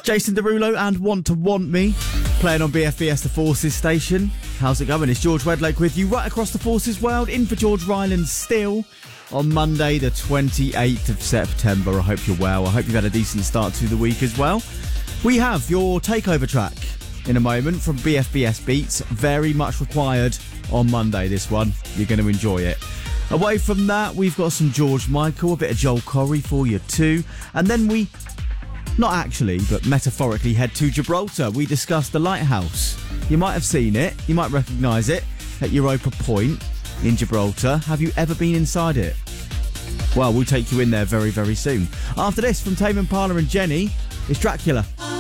Jason Derulo and Want to Want Me, playing on BFBS The Forces station. How's it going? It's George Wedlake with you right across the Forces world, in for George Ryland still on Monday the 28th of September. I hope you're well. I hope you've had a decent start to the week as well. We have your takeover track in a moment from BFBS Beats. Very much required on Monday, this one. You're going to enjoy it. Away from that, we've got some George Michael, a bit of Joel Corry for you too. And then we, not actually, but metaphorically, head to Gibraltar. We discussed the lighthouse. You might have seen it. You might recognise it at Europa Point in Gibraltar. Have you ever been inside it? Well, we'll take you in there very, very soon. After this, from Tame Impala and Jenny, it's Dracula.